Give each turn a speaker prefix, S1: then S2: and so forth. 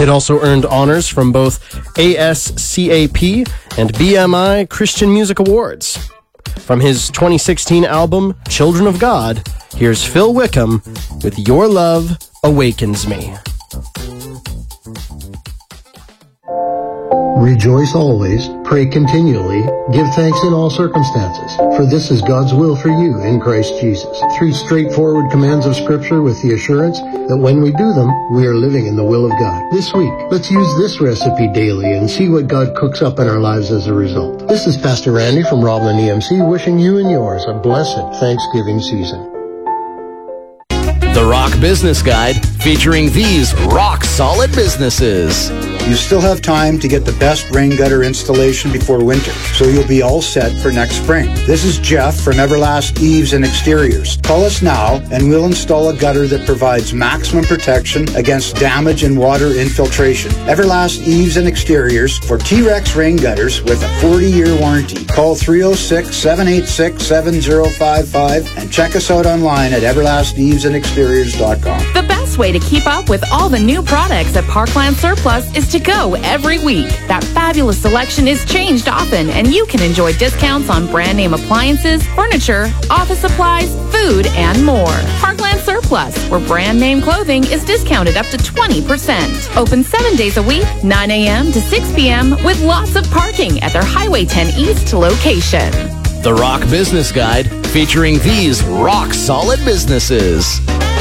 S1: It also earned honors from both ASCAP and BMI Christian Music Awards. From his 2016 album, Children of God, here's Phil Wickham with Your Love Awakens Me.
S2: Rejoice always, pray continually, give thanks in all circumstances, for this is God's will for you in Christ Jesus. 3 straightforward commands of Scripture with the assurance that when we do them, we are living in the will of God. This week, let's use this recipe daily and see what God cooks up in our lives as a result. This is Pastor Randy from Roblin EMC wishing you and yours a blessed Thanksgiving season.
S3: The Rock Business Guide, featuring these rock-solid businesses.
S4: You still have time to get the best rain gutter installation before winter, so you'll be all set for next spring. This is Jeff from Everlast Eaves and Exteriors. Call us now and we'll install a gutter that provides maximum protection against damage and water infiltration. Everlast Eaves and Exteriors for T-Rex rain gutters with a 40-year warranty. Call 306-786-7055 and check us out online at everlasteavesandexteriors.com.
S5: The best way to keep up with all the new products at Parkland Surplus is to go every week. That fabulous selection is changed often, and you can enjoy discounts on brand name appliances, furniture, office supplies, food, and more. Parkland Surplus, where brand name clothing is discounted up to 20%. Open 7 days a week, 9 a.m. to 6 p.m. with lots of parking at their Highway 10 East location.
S3: The Rock Business Guide, featuring these rock-solid businesses.